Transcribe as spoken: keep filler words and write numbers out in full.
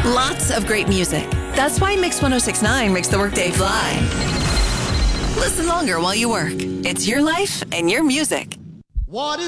Lots of great music. That's why Mix one oh six point nine makes the workday fly. Listen longer while you work. It's your life and your music. What is